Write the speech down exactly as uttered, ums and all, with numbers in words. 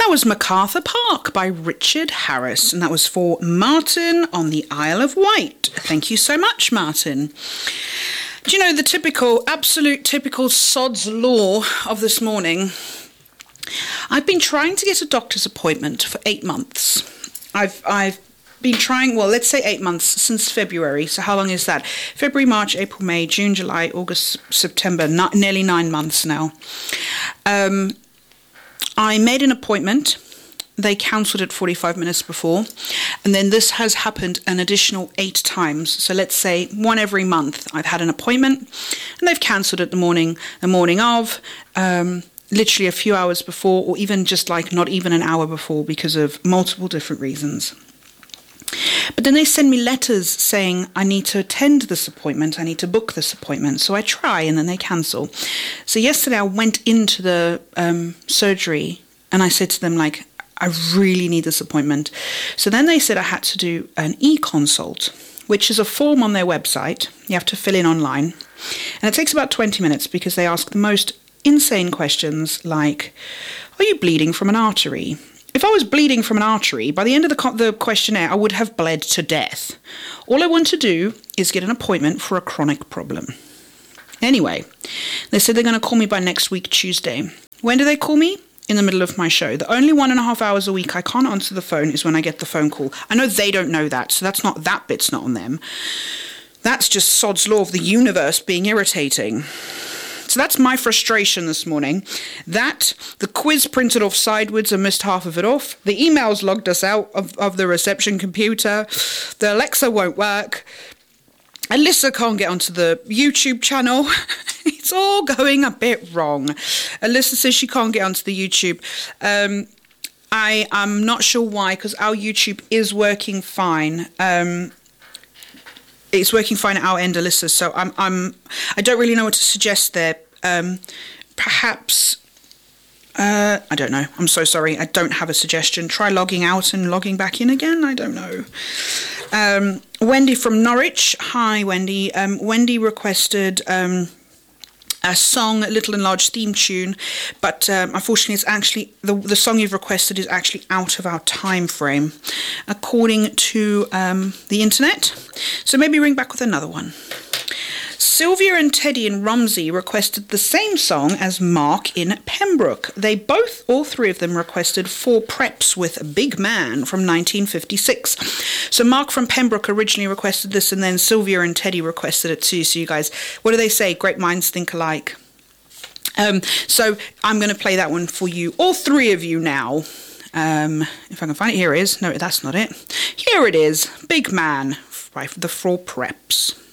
That was MacArthur Park by Richard Harris, and that was for Martin on the Isle of Wight. Thank you so much, Martin. Do you know the typical, absolute typical sod's law of this morning? I've been trying to get a doctor's appointment for eight months. I've I've been trying, well, let's say eight months since February. So how long is that? February, March, April, May, June, July, August, September, not, nearly nine months now. Um, I made an appointment. They cancelled it forty-five minutes before. And then this has happened an additional eight times. So let's say one every month. I've had an appointment and they've cancelled it the morning, the morning of, um, literally a few hours before, or even just like not even an hour before because of multiple different reasons. But then they send me letters saying I need to attend this appointment, I need to book this appointment. So I try and then they cancel. So yesterday I went into the um, surgery and I said to them, like, I really need this appointment. So then they said I had to do an e-consult, which is a form on their website. You have to fill in online. And it takes about twenty minutes because they ask the most insane questions like, are you bleeding from an artery? If I was bleeding from an artery, by the end of the, co- the questionnaire, I would have bled to death. All I want to do is get an appointment for a chronic problem. Anyway, they said they're going to call me by next week, Tuesday. When do they call me? In the middle of my show. The only one and a half hours a week I can't answer the phone is when I get the phone call. I know they don't know that, so that's not, that bit's not on them. That's just sod's law of the universe being irritating. So that's my frustration this morning. That, the quiz printed off sideways and missed half of it off. The emails logged us out of, of the reception computer. The Alexa won't work. Alyssa can't get onto the YouTube channel. It's all going a bit wrong. Alyssa says she can't get onto the YouTube. Um, I am not sure why, because our YouTube is working fine. Um, it's working fine at our end, Alyssa. So I'm, I'm, I don't really know what to suggest there. Um, perhaps, uh, I don't know. I'm so sorry. I don't have a suggestion. Try logging out and logging back in again. I don't know. Um, Wendy from Norwich. Hi, Wendy. Um, Wendy requested um, a song, a Little and Large theme tune, but um, unfortunately, it's actually the the song you've requested is actually out of our time frame, according to um, the internet. So maybe ring back with another one. Sylvia and Teddy in Romsey requested the same song as Mark in Pembroke. They both, all three of them, requested Four Preps with Big Man from nineteen fifty-six. So Mark from Pembroke originally requested this, and then Sylvia and Teddy requested it too. So you guys, what do they say? Great minds think alike. Um, so I'm going to play that one for you, all three of you now. Um, if I can find it, here it is. No, that's not it. Here it is, Big Man by the Four Preps.